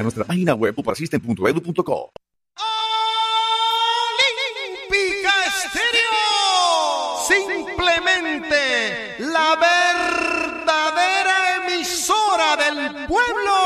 Visita nuestra página web operasystem.edu.co. Olímpica Estéreo, simplemente la verdadera emisora del pueblo.